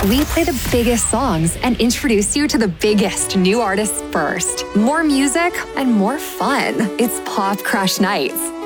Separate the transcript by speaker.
Speaker 1: We play the biggest songs and introduce you to the biggest new artists first. More music and more fun. It's Pop Crush Nights.